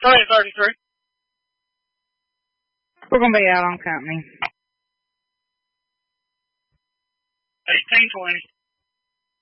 333. We're going to be out on company. 1820.